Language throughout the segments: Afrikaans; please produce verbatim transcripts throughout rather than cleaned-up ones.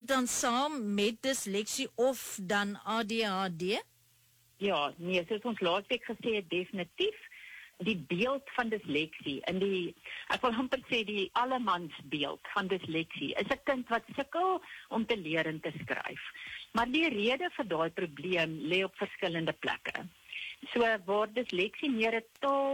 dan saam met disleksie of dan A D H D? Ja, nee, soos ons laasweek gesê het, definitief die beeld van disleksie, in die, ek wil amper sê die allemansbeeld van disleksie, is 'n kind wat sukkel om te leer en te skryf. Maar die rede vir daai probleem lê op verskillende plekke. So waar disleksie meer 'n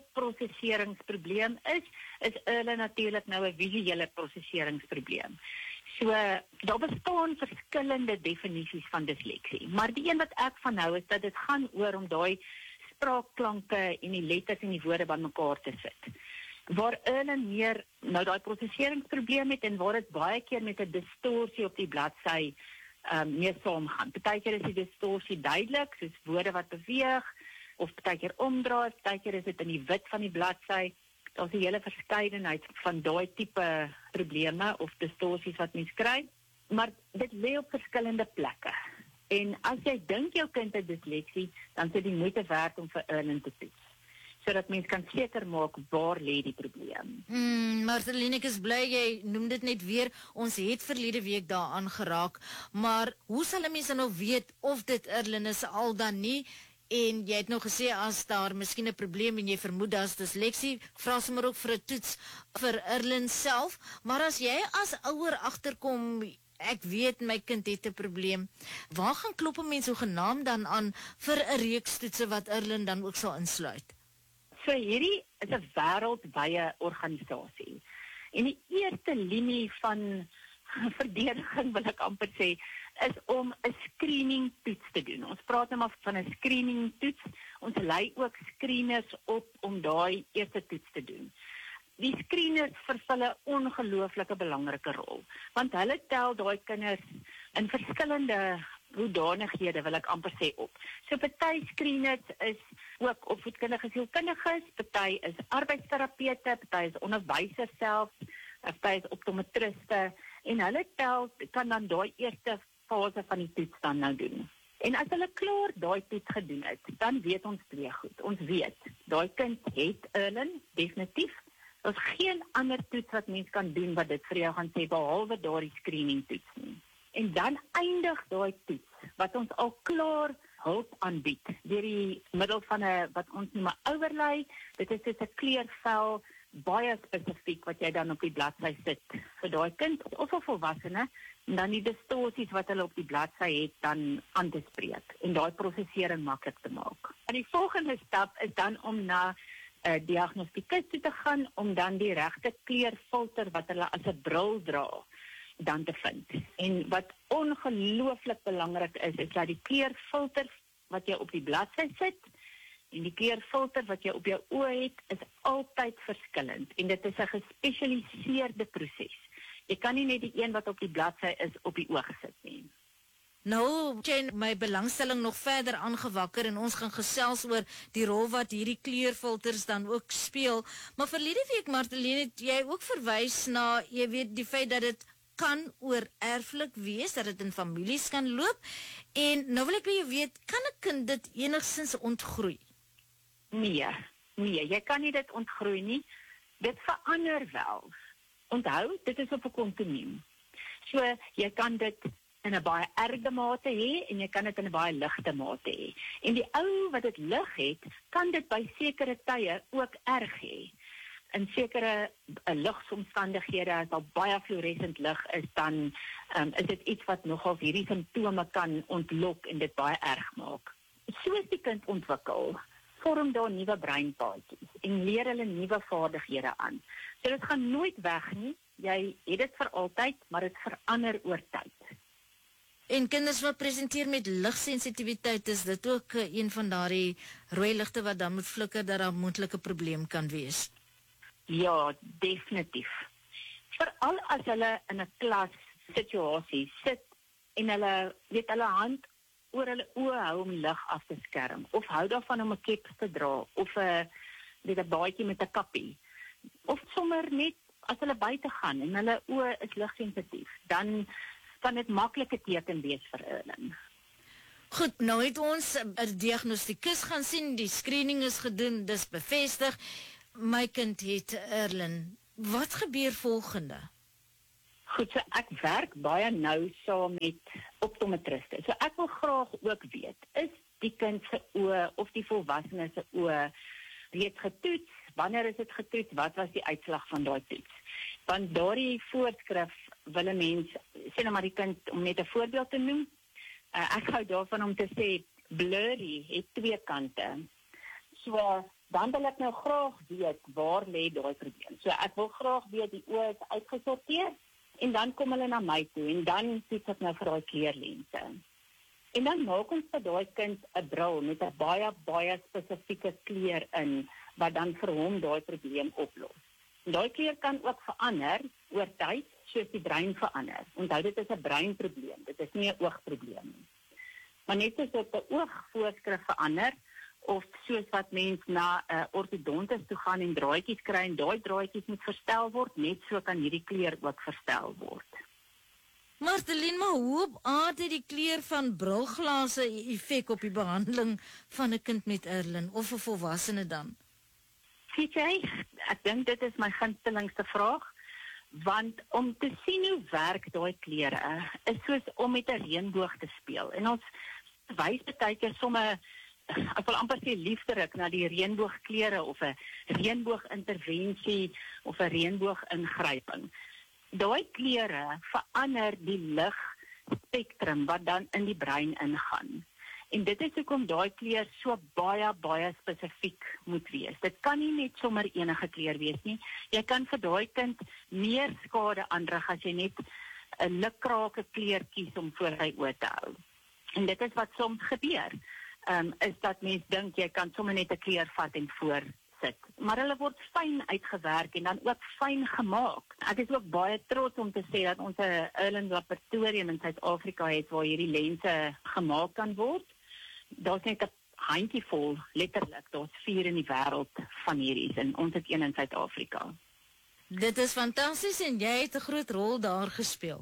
taalprosesseringsprobleem is, is hulle natuurlik nou 'n visuele prosesseringsprobleem. So daar bestaan verskillende definisies van disleksie, maar die een wat ek van hou is dat dit gaan oor om daai spraakklanke en die letters en die woorde bymekaar te sit. Waar hulle meer nou daai prosesseringsprobleem het en waar dit baie keer met 'n distorsie op die bladsy um, meer saamgaan. Partykeer is die distorsie duidelik, soos woorde wat beweeg, of partykeer omdraai, partykeer is dit in die wit van die bladsy. Daar's 'n hele verskeidenheid van daai tipe probleme of distorsies wat mens kry, maar dit lê op verskillende plekke. En as jy dink jou kind het disleksie, dan is dit die moeite werd om vir Erlen te toets, sodat mens kan seker maak waar lê die probleem. Hmm, Marceline, ek is bly jy noem dit net weer. Ons het verlede week daaraan geraak, maar hoe sal 'n mens nou weet of dit Erlen is al dan nie? En jy het nou gesê as daar miskien 'n probleem en jy vermoed daar's disleksie, vra sommer ook vir 'n toets vir Erlen self. Maar as jy as ouer agterkom, ek weet my kind het 'n probleem, waar gaan klop 'n mens hoegenaamd dan aan vir 'n reeks toetse wat Erlen dan ook sal insluit? So hierdie is 'n wêreldwye organisasie. En die eerste linie van verdediging, wil ek amper sê, is om 'n screening toets te doen. Ons praat nou maar van 'n screening toets. Ons lei ook screeners op om daai eerste toets te doen. Die screeners vervul 'n ongelooflike belangrike rol, want hulle tel daai kinders in verskillende hoedanighede, wil ek amper sê, op. So party screeners is ook opvoedkundige sielkundiges, party is arbeidsterapeute, party is onderwysers self, party is optometriste, en hulle tel, kan dan daai eerste fase van die toets dan nou doen. En as hulle klaar daai toets gedoen het, dan weet ons twee goed. Ons weet, daai kind het Erlen, definitief. Daar's geen ander toets wat mens kan doen wat dit vir jou gaan sê, behalwe daardie screening toets nie. En dan eindig daai toets, wat ons al klaar hulp aanbied, deur die middel van 'n, wat ons noem 'n overlay. Dit is net 'n kleurvel, baie spesifiek wat jy dan op die bladsy sit vir daai kind of 'n volwassene, en dan die distorsies wat hulle op die bladsy het dan aan te spreek en daai prosesering maklik te maak. En die volgende stap is dan om na 'n uh, diagnostikus toe te gaan om dan die regte kleurfilter wat hulle as 'n bril dra dan te vind. En wat ongelooflik belangrik is, is dat die kleurfilter wat jy op die bladsy sit en die kleurfilter wat jy op jou oë het, is altyd verskillend. En dit is 'n gespesialiseerde proses. Jy kan nie net die een wat op die bladsy is op die oog sit nie. Nou, jy my belangstelling nog verder aangewakker en ons gaan gesels oor die rol wat hierdie kleurfilters dan ook speel. Maar verlede week, Marceline, het jy ook verwys na, jy weet, die feit dat dit kan oorerflik wees, dat dit in families kan loop. En nou wil ek by jou weet, kan 'n kind dit enigstens ontgroei? Nee, nee, jy kan nie dit ontgroei nie. Dit verander wel. Onthou, dit is op 'n kontinuum. So, jy kan dit in 'n baie erge mate hê en jy kan dit in 'n baie ligte mate hê. En die ou wat dit lig het, kan dit by sekere tye ook erg hê. In sekere uh, ligsomstandighede, as daar baie fluoresent lig is, dan um, is dit iets wat nogal hierdie simptome kan ontlok en dit baie erg maak. Soos die kind ontwikkel, vorm daar nuwe breinpaadjies en leer hulle nuwe vaardighede aan. So dit gaan nooit weg nie. Jy het dit vir altyd, maar dit verander oor tyd. En kinders wat presenteer met ligsensitiwiteit, is dit ook uh, een van daardie rooi ligte wat dan moet flikker dat daar 'n moontlike probleem kan wees? Ja, definitief. Veral as hulle in 'n klas situasie sit en hulle weet hulle hand oor hulle oë hou om lig af te skerm, of hou daarvan om 'n kep te dra, of 'n weet 'n baadjie met 'n kappie, of sommer net as hulle buite gaan en hulle oë is ligsensitief, dan kan dit maklike teken wees vir Erlen. Goed, nou het ons 'n diagnostikus gaan sien, die screening is gedoen, dis bevestig. My kind het Erlen. Wat gebeur volgende? Goed, so ek werk baie nou saam met optometriste. So ek wil graag ook weet, is die kind se oë of die volwassene se oë reeds getoets? Wanneer is dit getoets? Wat was die uitslag van daai toets? Want daardie voorskrif wil 'n mens, sê nou maar die kind, om net 'n voorbeeld te noem, uh, ek hou daarvan om te sê, blurry het twee kante. So, dan wil ek nou graag weet, waar lê daai probleem? So, ek wil graag weet, die oë is uitgesorteer, en dan kom hulle na my toe, en dan toets ek nou vir daai kleurlense. En dan maak ons vir daai kind 'n bril met 'n baie, baie spesifieke kleur in, wat dan vir hom daai probleem oplos. En daai kleur kan ook verander oor tyd, soos die brein verander. Onthou, dit is 'n breinprobleem, dit is nie 'n oogprobleem nie. Maar net soos dat 'n oogvoorskrif verander, of soos wat mens na 'n uh, ortodontus toe gaan en draadjies kry, en daai draadjies moet verstel word, net so kan hierdie kleur ook verstel word. Martelien, maar hoe op aard het die kleur van brilglase 'n effek op die behandeling van 'n kind met Erlen, of 'n volwassene dan? Sien jy, ek dink dit is my gunstelingste vraag, want om te sien hoe werk daai kleure, is soos om met 'n reënboog te speel. En ons wys baie keer somme, ek wil amper sê liefderik, na die reënboogkleure, of 'n reënboogintervensie, of 'n reënboogingryping. Daai kleure verander die ligspektrum wat dan in die brein ingaan. En dit is hoekom daai kleur so baie, baie spesifiek moet wees. Dit kan nie net sommer enige kleur wees nie. Jy kan vir daai kind meer skade aanrig as jy net 'n lukrake kleur kies om voor sy oë te hou. En dit is wat soms gebeur, um, is dat mens dink jy kan sommer net 'n kleur vat en voor sit. Maar hulle word fyn uitgewerk en dan ook fyn gemaak. Ek is ook baie trots om te sê dat ons 'n Erlen laboratorium in Suid-Afrika het waar hierdie lense gemaak kan word. Daar's net 'n handjievol, letterlik, daar's vier in die wêreld van hierdie, en ons het een in Suid-Afrika. Dit is fantasties, en jy het 'n groot rol daar gespeel.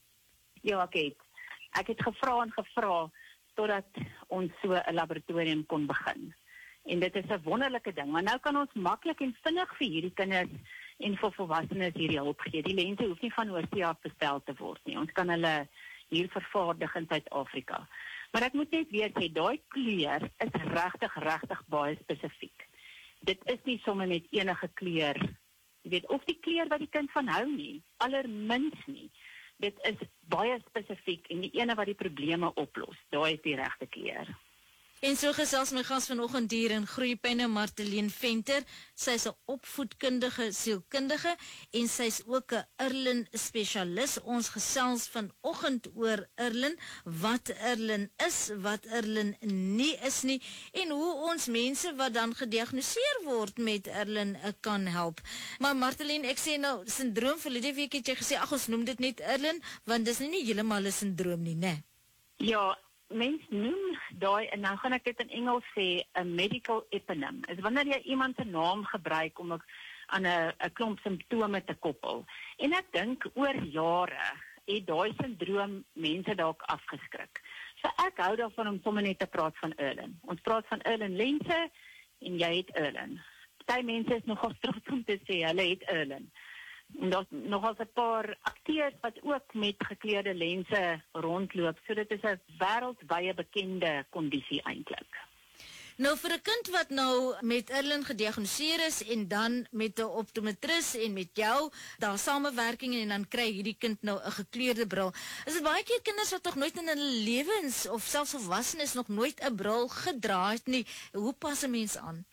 Ja, ek het. Ek het gevra en gevra totdat ons so 'n laboratorium kon begin. En dit is 'n wonderlike ding, want nou kan ons maklik en vinnig vir hierdie kinders en vir volwassenes hierdie hulp gee. Die lense hoef nie van oorsee af bestel te word nie. Ons kan hulle hier vervaardig in Suid-Afrika. Maar ek moet net weet, sê, daai kleur is regtig, regtig baie spesifiek. Dit is nie sommer net enige kleur, jy weet, of die kleur wat die kind van hou nie, allermins nie. Dit is baie spesifiek, en die ene wat die probleme oplos, daai is die regte kleur. En so gesels my gas vanoggend hier in Groepyne, Martelien Venter. Sy's 'n opvoedkundige sielkundige en sy's ook 'n Erlen spesialis. Ons gesels vanoggend oor Erlen, wat Erlen is, wat Erlen nie is nie, en hoe ons mense wat dan gediagnoseer word met Erlen kan help. Maar Martelien, ek sê nou sindroom, verlede week het jy gesê, ag, ons noem dit net Erlen, want dis nie, nie heeltemal 'n sindroom nie, né? Ja, mens noem daai, en nou gaan ek dit in Engels sê, 'n medical eponym. Is wanneer jy iemand se naam gebruik om aan 'n 'n klomp simptome te koppel. En ek dink oor jare het daai sindroom mense dalk afgeskrik. So ek hou daarvan om sommer net te praat van Erlen. Ons praat van Erlen lense en jy het Erlen. Party mense is nogal trots om te sê hulle het Erlen. En daar's nogal 'n paar akteurs wat ook met gekleurde lense rondloop. So dit is 'n wêreldwye bekende kondisie eintlik. Nou vir 'n kind wat nou met Erlen gediagnoseer is en dan met 'n optometris en met jou, daar samewerking, en dan kry hierdie kind nou 'n gekleurde bril. Is dit baie keer kinders wat nog nooit in hulle lewens of selfs volwassenes nog nooit 'n bril gedra het nie. Hoe pas 'n mens aan?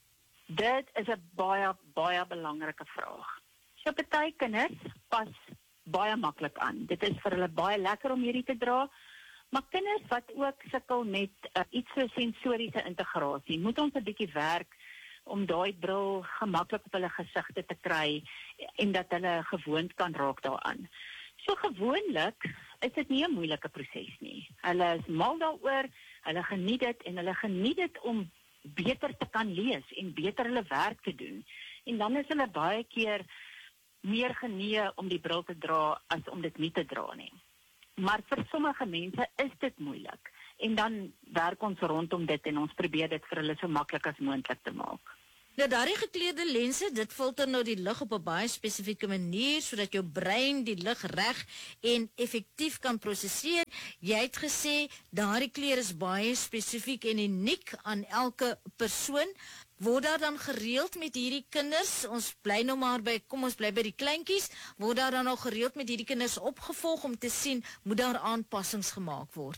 Dit is 'n baie baie belangrike vraag. So party kinders pas baie maklik aan. Dit is vir hulle baie lekker om hierdie te dra. Maar kinders wat ook sukkel met uh, iets so sensoriese integrasie, moet ons 'n bietjie werk om daai bril gemaklik op hulle gesigte te kry en dat hulle gewoond kan raak daaraan. So gewoonlik is dit nie 'n moeilike proses nie. Hulle is mal daaroor, hulle geniet dit en hulle geniet dit om beter te kan lees en beter hulle werk te doen. En dan is hulle baie keer meer genee om die bril te dra as om dit nie te dra nie. Maar vir sommige mense is dit moeilik. En dan werk ons rondom dit en ons probeer dit vir hulle so maklik as moontlik te maak. Nou daardie gekleurde lense, dit filter nou die lig op 'n baie spesifieke manier sodat jou brein die lig reg en effektief kan prosesseer. Jy het gesê daardie kleur is baie spesifiek en uniek aan elke persoon. Word daar dan gereeld met hierdie kinders, ons bly nou maar by, kom ons bly by die kleintjies, word daar dan al gereeld met hierdie kinders opgevolg om te sien, moet daar aanpassings gemaak word?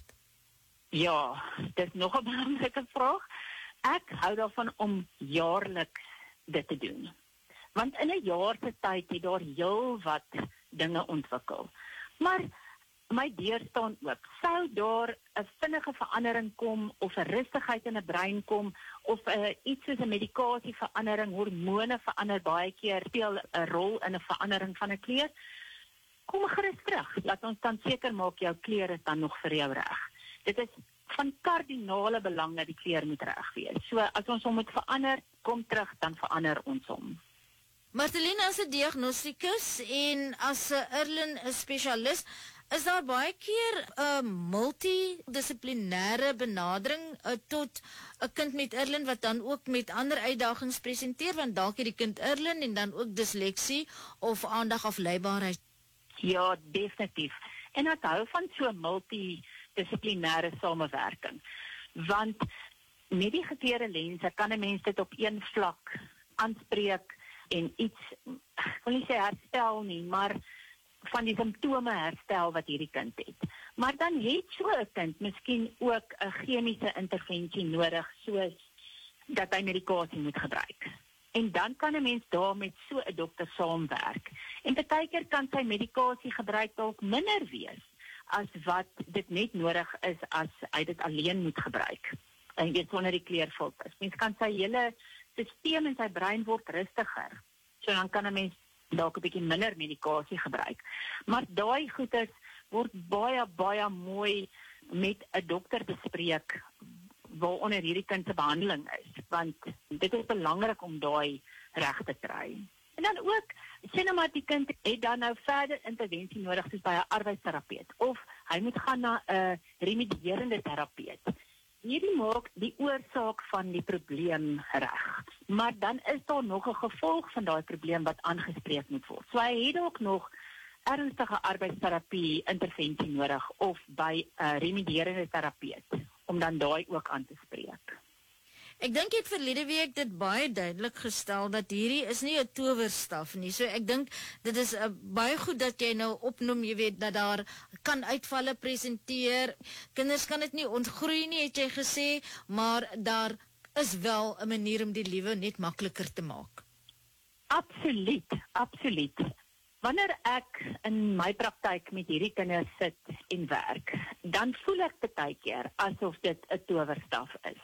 Ja, dit is nog 'n belangrike vraag. Ek hou daarvan om jaarliks dit te doen. Want in 'n jaar se tyd het daar heel wat dinge ontwikkel. Maar my deur staan oop. Sou daar 'n vinnige verandering kom of 'n rustigheid in 'n brein kom of 'n uh, iets soos 'n medikasieverandering, hormone verander baie keer, speel 'n rol in 'n verandering van 'n kleur. Kom gerus terug. Laat ons dan seker maak jou kleur is dan nog vir jou reg. Dit is van kardinale belang dat die kleur moet reg wees. So as ons hom moet verander, kom terug, dan verander ons hom. Martelien, as 'n diagnostikus en as 'n Erlen 'n spesialis, is daar baie keer 'n multidissiplinêre benadering uh, tot 'n kind met Erlen wat dan ook met ander uitdagings presenteer, want dalk het die kind Erlen en dan ook disleksie of aandagafleibaarheid. Ja, definitief. En ek hou van so multidissiplinêre samewerking, want met die gekleurde lense kan 'n mens dit op een vlak aanspreek en iets, ek wil nie sê herstel nie, maar van die simptome herstel wat hierdie kind het. Maar dan het so 'n kind miskien ook 'n chemiese intervensie nodig, soos dat hy medikasie moet gebruik. En dan kan 'n mens daar met so 'n dokter saamwerk. En partykeer kan sy medikasie gebruik dalk minder wees as wat dit net nodig is as hy dit alleen moet gebruik. En weet sonder die kleurfilters. Mens kan sy hele stelsel in sy brein word rustiger. So dan kan 'n mens dalk 'n bietjie minder medikasie gebruik. Maar daai goeders word baie baie mooi met 'n dokter bespreek waaronder hierdie kind se behandeling is, want dit is belangrik om daai reg te kry. En dan ook, sê nou maar die kind het dan nou verder intervensie nodig soos by 'n arbeidsterapeut of hy moet gaan na 'n remedierende terapeut. Hierdie maak die oorsaak van die probleem reg. Maar dan is daar nog 'n gevolg van daai probleem wat aangespreek moet word. So hy het dalk nog ernstige arbeidsterapie intervensie nodig of by 'n remedierende terapeut om dan daai ook aan te spreek. Ek dink jy het verlede week dit baie duidelik gestel dat hierdie is nie 'n towerstaf nie. So ek dink dit is uh, baie goed dat jy nou opnoem, jy weet dat daar kan uitvalle presenteer. Kinders kan dit nie ontgroei nie, het jy gesê, maar daar is wel 'n manier om die lewe net makliker te maak. Absoluut, absoluut. Wanneer ek in my praktyk met hierdie kinders sit en werk, dan voel ek baie keer asof dit 'n towerstaf is.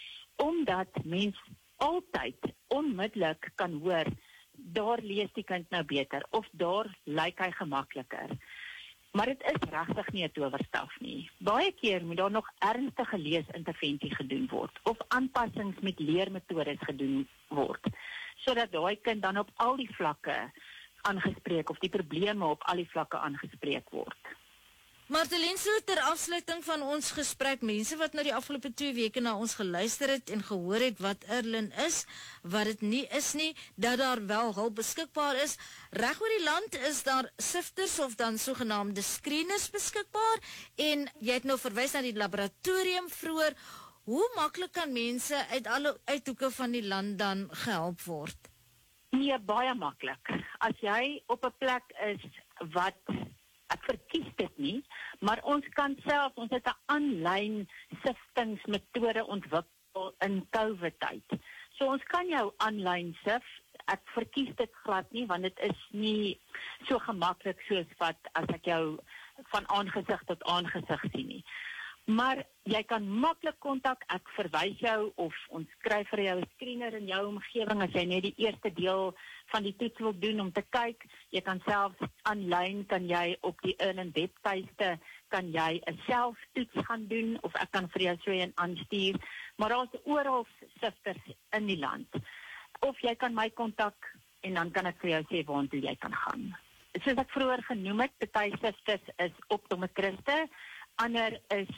Omdat mens altyd onmiddellik kan hoor, daar lees die kind nou beter, of daar lyk hy gemakliker. Maar dit is regtig nie 'n towerstaf nie. Baie keer moet daar nog ernstige leesintervensie gedoen word, of aanpassings met leermetodes gedoen word, sodat daai kind dan op al die vlakke aangespreek, of die probleme op al die vlakke aangespreek word. Martelien, so ter afsluiting van ons gesprek, mense wat nou die afgelope twee weke na ons geluister het en gehoor het wat Erlen is, wat dit nie is nie, dat daar wel hulp beskikbaar is. Reg oor die land is daar sifters of dan sogenaamde screeners beskikbaar, en jy het nou verwys na die laboratorium vroeër. Hoe maklik kan mense uit alle uithoeke van die land dan gehelp word? Nee, baie maklik. As jy op 'n plek is wat, ek verkies dit nie, maar ons kan self, ons het 'n aanlyn siftingsmetode ontwikkel in COVID-tyd. So ons kan jou aanlyn sif. Ek verkies dit glad nie, want dit is nie so gemaklik soos wat as ek jou van aangesig tot aangesig sien nie. Maar jy kan maklik kontak, ek verwys jou of ons skryf vir jou 'n screener in jou omgewing as jy net die eerste deel van die toets wil doen om te kyk. Jy kan selfs aanlyn, kan jy op die Erlen webtuiste, kan jy 'n selftoets gaan doen, of ek kan vir jou so een aanstuur. Maar daar's oral sifters in die land. Of jy kan my kontak en dan kan ek vir jou sê waartoe jy kan gaan. Soos ek vroeër genoem het, party sifters is optometriste, ander is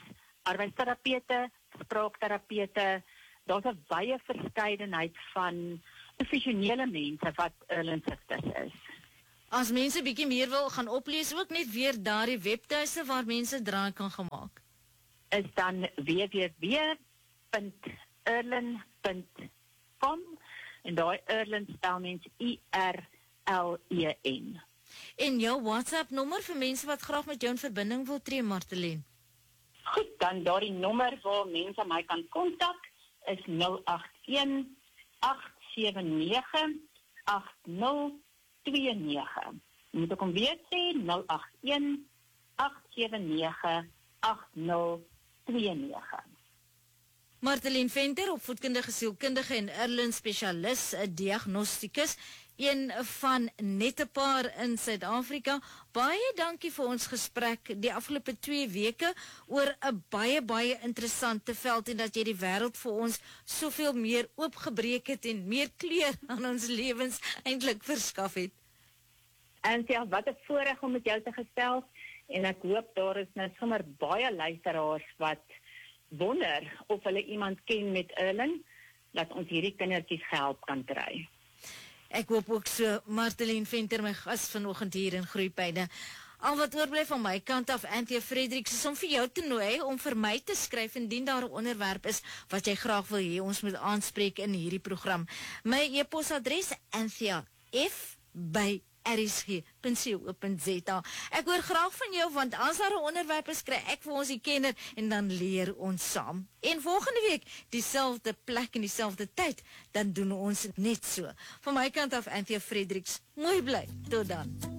arbeidsterapeute, spraakterapeute. Daar's 'n wye verskeidenheid van professionele mense wat Erlen Sisters is. As mense bietjie meer wil gaan oplees, ook net weer daardie webtuiste waar mense draai kan gemaak. Is dan w w w punt erlen punt com en daai Erlen spel mens I R L E N. En jou WhatsApp nommer vir mense wat graag met jou in verbinding wil tree, Martelien. Goed, dan daardie nommer waar mense my kan kontak is nul agt een agt sewe nege agt nul twee nege. Moet ek hom weer sê, nul agt een agt sewe nege agt nul twee nege. Martelien Venter, opvoedkundige sielkundige en Erlen spesialis, 'n diagnostikus, een van net 'n paar in Suid-Afrika. Baie dankie vir ons gesprek die afgelope twee weke oor 'n baie baie interessante veld en dat jy die wêreld vir ons soveel meer oopgebreek het en meer kleur aan ons lewens eintlik verskaf het. En ja, wat 'n voorreg om met jou te gesels en ek hoop daar is nou sommer baie luisteraars wat wonder of hulle iemand ken met Erlen, dat ons hierdie kindertjies gehelp kan kry. Ek hoop ook so. Martelien Venter, my gas vanoggend hier in Groepyne. Al wat oorbly van my kant af, Anthea Fredericks, is om vir jou te nooi om vir my te skryf indien daar 'n onderwerp is wat jy graag wil hê ons moet aanspreek in hierdie program. My e-posadres anthea f by r s g punt co punt z a. Ek hoor graag van jou, want as daar 'n onderwerp is, kry ek vir ons die kenner en dan leer ons saam. En volgende week, dieselfde plek en dieselfde tyd, dan doen ons dit net so. Van my kant af, Anthea Fredericks, mooi bly. Tot dan.